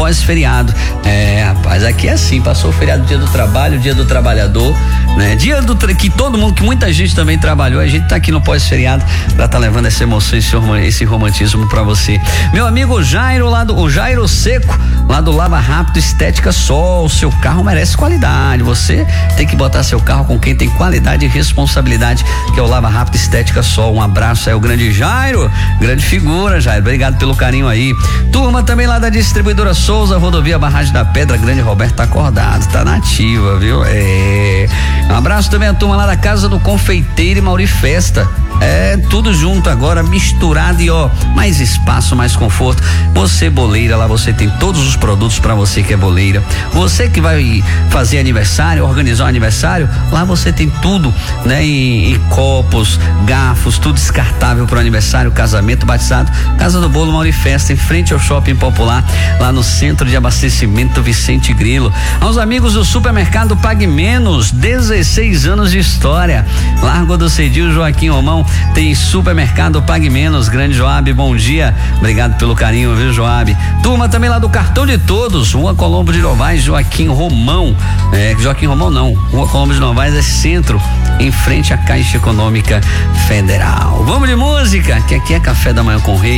pós-feriado. Rapaz, aqui é assim, passou o feriado, dia do trabalho, dia do trabalhador, né? Dia do que todo mundo, que muita gente também trabalhou, a gente tá aqui no pós-feriado pra tá levando essa emoção, esse romantismo pra você. Meu amigo Jairo, o Jairo Seco, lá do Lava Rápido Estética Sol, seu carro merece qualidade, você tem que botar seu carro com quem tem qualidade e responsabilidade, que é o Lava Rápido Estética Sol. Um abraço aí, o grande Jairo, grande figura, Jairo, obrigado pelo carinho aí. Turma também lá da distribuidora Souza, rodovia Barragem da Pedra, grande Roberto tá acordado, tá na ativa, viu? Um abraço também à turma lá da Casa do Confeiteiro e Mauri Festa. Tudo junto agora, misturado e mais espaço, mais conforto. Você boleira, lá você tem todos os produtos para você que é boleira. Você que vai fazer aniversário, organizar um aniversário, lá você tem tudo, né? E copos, garfos, tudo descartável para o aniversário, casamento, batizado. Casa do Bolo Mauri Festa, em frente ao Shopping Popular, lá no Centro de Abastecimento Vicente Grilo. Aos amigos do Supermercado Pague Menos, 16 anos de história. Largo do Cedil Joaquim Romão, tem Supermercado Pague Menos. Grande Joab, bom dia, obrigado pelo carinho, viu, Joab? Turma também lá do Cartão de Todos, Rua Colombo de Novaes, Joaquim Romão, Joaquim Romão não, Rua Colombo de Novaes é centro, em frente à Caixa Econômica Federal. Vamos de música, que aqui é Café da Manhã com o Rei.